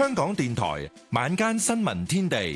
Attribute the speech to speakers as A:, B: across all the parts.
A: 香港電台晚間新聞天地，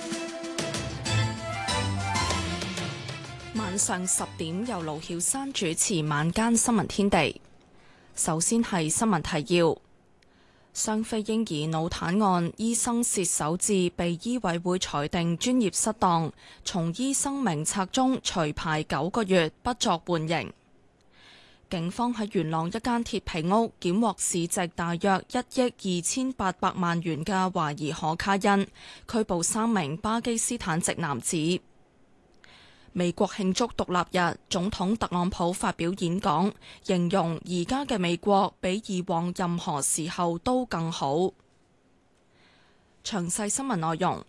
B: 晚上10點由盧曉珊主持晚間新聞天地。首先係新聞提要：雙非嬰兒腦癱案，醫生薛守志被醫委會裁定專業失當，從醫生名冊中除牌9個月，不作判刑。警方喺元朗一間鐵皮屋檢獲市值大約1億2800萬元嘅懷疑可卡因，拘捕3名巴基斯坦籍男子。美國慶祝獨立日，總統特朗普發表演講，形容而家嘅美國比以往任何時候都更好。詳細新聞內容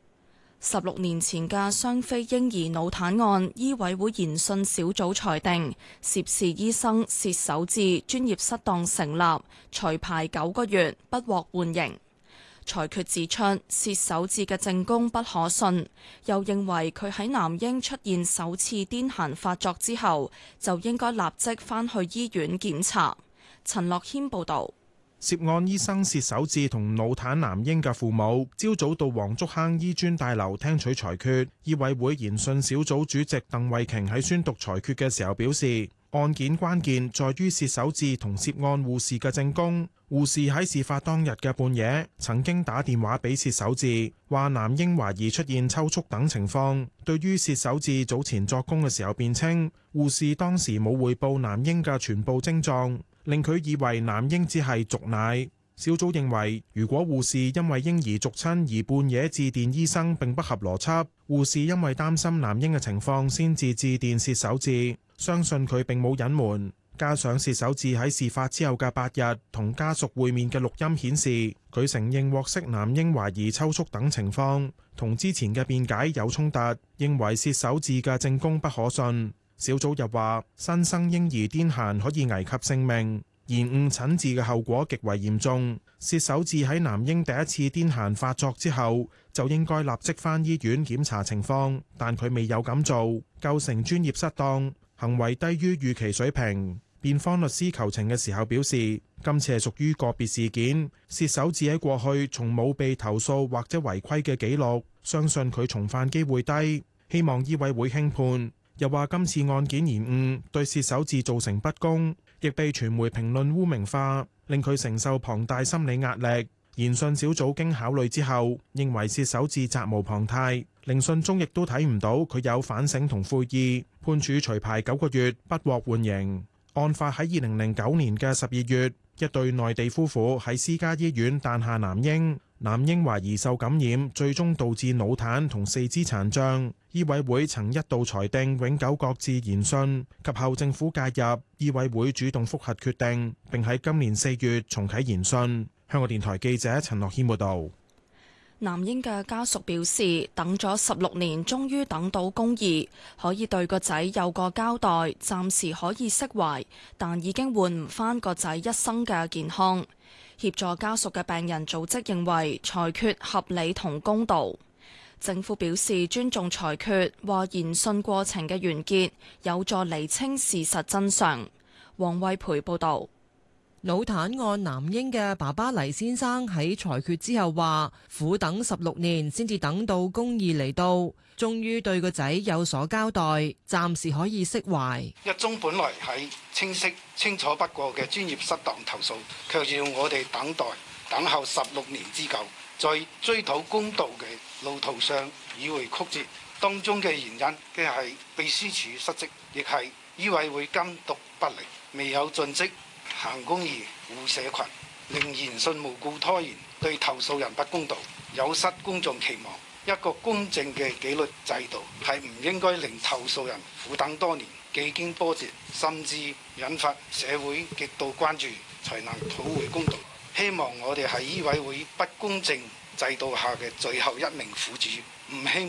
B: ：16年前嘅雙非嬰兒腦癱案，醫委會研訊小組裁定涉事醫生薛守志專業失當成立，除牌9個月，不獲判刑。裁決指出，薛守志嘅證供不可信，又認為佢喺男嬰出現首次癲癇發作之後，就應該立即返去醫院檢查。陳樂謙報導。
C: 涉案醫生薛守志同腦癱男嬰嘅父母，朝早到黃竹坑醫專大樓聽取裁決。醫委會研訊小組主席鄧惠瓊喺宣讀裁決嘅時候表示，案件關鍵在於薛守志同涉案護士嘅證供。護士喺事發當日嘅半夜曾經打電話俾薛守志，話男嬰懷疑出現抽搐等情況。對於薛守志早前作供嘅時候辯稱，護士當時冇匯報男嬰嘅全部症狀，令佢以為男嬰只係續奶。小組認為，如果護士因為嬰兒續親而半夜致電醫生並不合邏輯，護士因為擔心男嬰嘅情況先至致電薛守志，相信佢並冇隱瞞。加上薛守志喺事發之後嘅8日同家屬會面嘅錄音顯示，佢承認獲悉男嬰懷疑抽搐等情況，同之前嘅辯解有衝突，認為薛守志嘅證供不可信。小組又話，新生嬰兒癲癇可以危及性命，延誤診治嘅後果極為嚴重。薛守志喺男嬰第一次癲癇發作之後，就應該立即返醫院檢查情況，但佢未有咁做，構成專業失當，行為低於預期水平。辯方律師求情嘅時候表示，今次係屬於個別事件，薛守志喺過去從冇被投訴或者違規嘅記錄，相信佢重犯機會低，希望醫委會輕判。又話今次案件延誤對薛守志造成不公，亦被傳媒評論污名化，令佢承受龐大心理壓力。研訊小組經考慮之後，認為薛守志責無旁貸，聆訊中亦都睇唔到佢有反省同悔意，判處除牌9個月，不獲緩刑。案發喺2009年嘅12月，一對內地夫婦喺私家醫院誕下男嬰，男嬰懷疑受感染，最終導致腦癱同四肢殘障。醫委會曾一度裁定永久擱置研訊，及後政府介入，醫委會主動覆核決定，並喺今年4月重啟研訊。香港電台記者陳樂謙報道。
B: 男嬰嘅家屬表示，等咗16年，終於等到公義，可以對個仔有個交代，暫時可以釋懷，但已經換唔返個仔一生嘅健康。協助家屬嘅病人組織認為裁決合理同公道。政府表示尊重裁決，話研訊過程嘅完結有助釐清事實真相。黃惠培報導。
D: 腦癱案男嬰嘅爸爸黎先生喺裁決之後話，苦等16年先至等到公義嚟到，終於對個仔有所交代，暫時可以釋懷。
E: 一宗本來係清晰清楚不過嘅專業失當投訴，卻要我哋等候16年之久，在追討公道嘅路途上迂迴曲折，當中嘅原因既係秘書處失職，亦係醫委會監督不力，未有盡職行公義護社群，令研訊無故拖延，對投訴人不公道，有失公眾期望。一個公正嘅紀律制度係唔應該令投訴人苦等多年，幾經波折，甚至引發社會極度關注，才能討回公道。希望我哋係醫委會不公正制度下嘅最後一名苦主，唔希